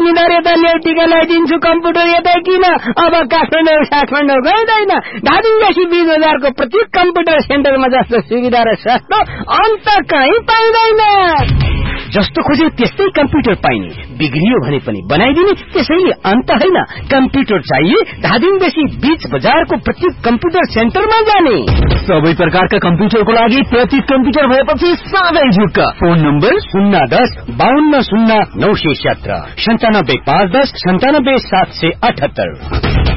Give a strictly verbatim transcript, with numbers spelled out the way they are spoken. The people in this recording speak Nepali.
निधार यता ल्याउटीका लगाइदिन्छु कम्प्युटर यतै किन अब काठमाडौँ काठमाडौँ गइँदैन धादिङदेखि बीस बजारको प्रत्येक कम्प्युटर सेन्टरमा जस्तो सुविधा र सस्तो अन्त कहीँ पाइँदैन। जस्तो खोजे त्यस्तै कम्प्युटर पाइने बिग्रियो भने पनि बनाइदिने त्यसैले अन्त होइन कम्प्युटर चाहिए धादिङदेखि बीच बजारको प्रत्येक कम्प्युटर सेन्टरमा जाने। सबै प्रकारका कम्प्युटरको लागि प्रत्येक कम्प्युटर भएपछि साझै झुक्क। फोन नम्बर शून्य दस बाहन्न शून्य नौ सय सत्र सन्तानब्बे पाँच दस सन्तानब्बे सात सय अठहत्तर।